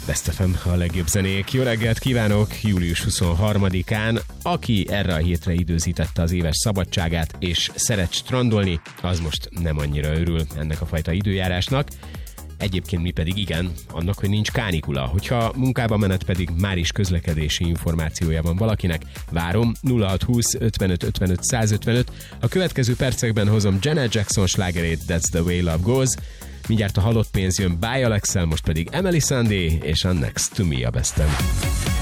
Best FM, a legjobb zenék. Jó reggelt kívánok! Július 23-án, aki erre a hétre időzítette az éves szabadságát és szeret strandolni, az most nem annyira örül ennek a fajta időjárásnak. Egyébként mi pedig igen, annak, hogy nincs kánikula. Hogyha munkába menet pedig már is közlekedési információja van valakinek, várom 0620 55 55 155. A következő percekben hozom Janet Jackson slágerét That's the Way Love Goes. Mindjárt a halott pénz jön By Alexel, most pedig Emily Sandé és a Next to Me a Best-en.